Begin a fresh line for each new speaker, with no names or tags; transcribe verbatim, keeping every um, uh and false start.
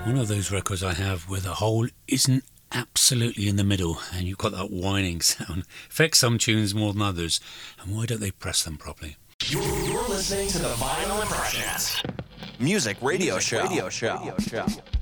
One of those records I have where the hole isn't absolutely in the middle and you've got that whining sound. Affects some tunes more than others, and why don't they press them properly?
You're, you're listening to the Vinyl Impressionist
Music Radio
Music
Show.
Radio Show. Radio show.